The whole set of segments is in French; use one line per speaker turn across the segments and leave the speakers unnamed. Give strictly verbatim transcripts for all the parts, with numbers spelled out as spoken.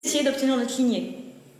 essayer d'obtenir notre lignée.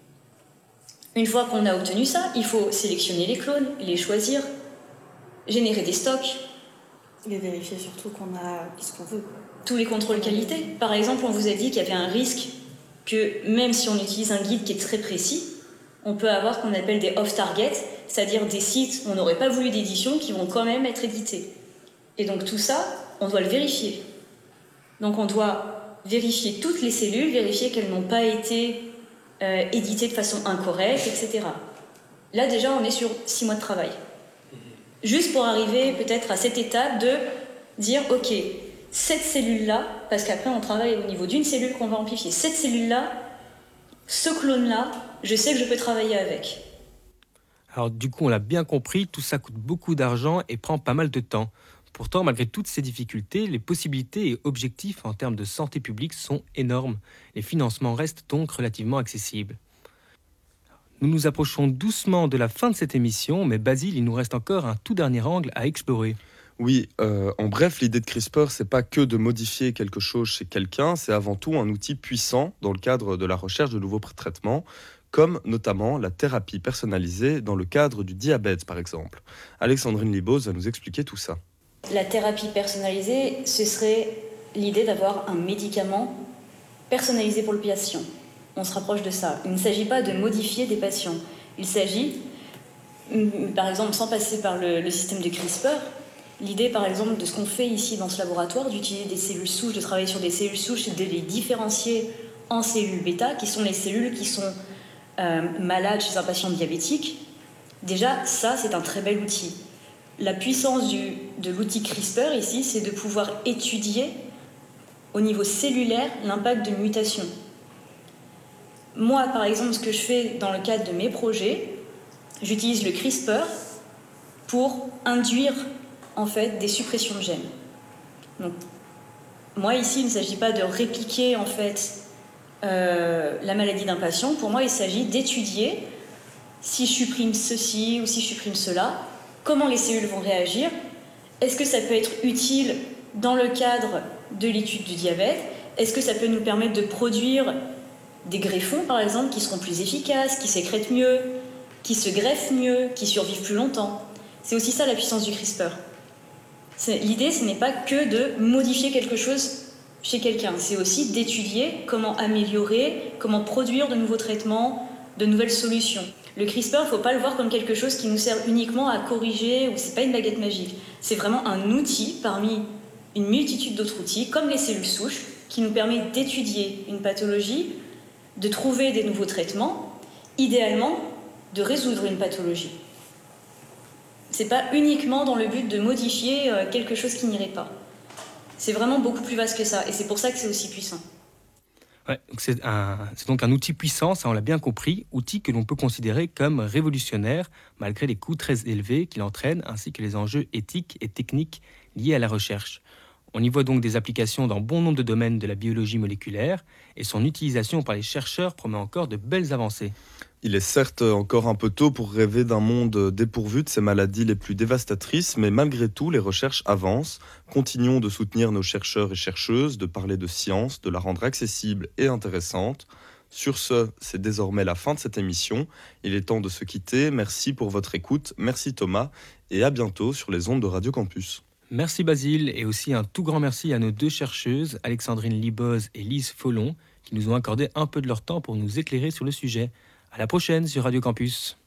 Une fois qu'on a obtenu ça, il faut sélectionner les clones, les choisir, générer des stocks.
Et vérifier surtout qu'on a ce qu'on veut.
Tous les contrôles qualité. Par exemple, on vous a dit qu'il y avait un risque que même si on utilise un guide qui est très précis, on peut avoir ce qu'on appelle des off-target, c'est-à-dire des sites où on n'aurait pas voulu d'édition qui vont quand même être édités. Et donc tout ça, on doit le vérifier. Donc on doit vérifier toutes les cellules, vérifier qu'elles n'ont pas été euh, éditées de façon incorrecte, et cetera. Là déjà, on est sur six mois de travail. Juste pour arriver peut-être à cette étape de dire, ok, cette cellule-là, parce qu'après on travaille au niveau d'une cellule qu'on va amplifier, cette cellule-là, ce clone-là, je sais que je peux travailler avec.
Alors du coup, on l'a bien compris, tout ça coûte beaucoup d'argent et prend pas mal de temps. Pourtant, malgré toutes ces difficultés, les possibilités et objectifs en termes de santé publique sont énormes. Les financements restent donc relativement accessibles. Nous nous approchons doucement de la fin de cette émission, mais Basile, il nous reste encore un tout dernier angle à explorer.
Oui, euh, en bref, l'idée de CRISPR, c'est pas que de modifier quelque chose chez quelqu'un, c'est avant tout un outil puissant dans le cadre de la recherche de nouveaux traitements, comme notamment la thérapie personnalisée dans le cadre du diabète, par exemple. Alexandrine Libos va nous expliquer tout ça.
La thérapie personnalisée, ce serait l'idée d'avoir un médicament personnalisé pour le patient. On se rapproche de ça. Il ne s'agit pas de modifier des patients. Il s'agit, par exemple, sans passer par le, le système de CRISPR, l'idée, par exemple, de ce qu'on fait ici dans ce laboratoire, d'utiliser des cellules souches, de travailler sur des cellules souches et de les différencier en cellules bêta, qui sont les cellules qui sont euh, malades chez un patient diabétique. Déjà, ça, c'est un très bel outil. La puissance du, de l'outil CRISPR ici, c'est de pouvoir étudier au niveau cellulaire l'impact de mutation. Moi, par exemple, ce que je fais dans le cadre de mes projets, j'utilise le CRISPR pour induire en fait des suppressions de gènes. Donc, moi ici, il ne s'agit pas de répliquer en fait euh, la maladie d'un patient. Pour moi, il s'agit d'étudier si je supprime ceci ou si je supprime cela, comment les cellules vont réagir. Est-ce que ça peut être utile dans le cadre de l'étude du diabète? Est-ce que ça peut nous permettre de produire des greffons, par exemple, qui seront plus efficaces, qui sécrètent mieux, qui se greffent mieux, qui survivent plus longtemps? C'est aussi ça la puissance du CRISPR. C'est, l'idée, ce n'est pas que de modifier quelque chose chez quelqu'un, c'est aussi d'étudier comment améliorer, comment produire de nouveaux traitements, de nouvelles solutions. Le CRISPR, il ne faut pas le voir comme quelque chose qui nous sert uniquement à corriger, ou c'est pas une baguette magique. C'est vraiment un outil parmi une multitude d'autres outils, comme les cellules souches, qui nous permet d'étudier une pathologie, de trouver des nouveaux traitements, idéalement de résoudre une pathologie. C'est pas uniquement dans le but de modifier quelque chose qui n'irait pas. C'est vraiment beaucoup plus vaste que ça, et c'est pour ça que c'est aussi puissant.
Ouais, donc c'est, un, c'est donc un outil puissant, ça on l'a bien compris, outil que l'on peut considérer comme révolutionnaire, malgré les coûts très élevés qu'il entraîne, ainsi que les enjeux éthiques et techniques liés à la recherche. On y voit donc des applications dans bon nombre de domaines de la biologie moléculaire, et son utilisation par les chercheurs promet encore de belles avancées.
Il est certes encore un peu tôt pour rêver d'un monde dépourvu de ces maladies les plus dévastatrices, mais malgré tout, les recherches avancent. Continuons de soutenir nos chercheurs et chercheuses, de parler de science, de la rendre accessible et intéressante. Sur ce, c'est désormais la fin de cette émission. Il est temps de se quitter. Merci pour votre écoute. Merci Thomas, et à bientôt sur les ondes de Radio Campus.
Merci Basile, et aussi un tout grand merci à nos deux chercheuses, Alexandrine Libos et Lise Follon, qui nous ont accordé un peu de leur temps pour nous éclairer sur le sujet. À la prochaine sur Radio Campus.